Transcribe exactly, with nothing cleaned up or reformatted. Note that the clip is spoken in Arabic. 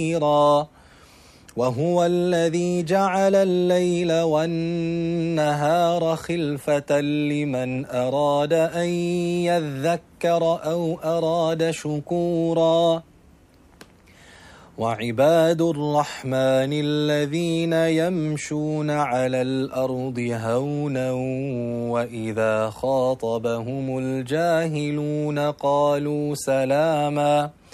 وهو الذي جعل الليل والنهار خلفة لمن أراد أن يذكر أو أراد شكورا وعباد الرحمن الذين يمشون على الأرض هونا وإذا خاطبهم الجاهلون قالوا سلاما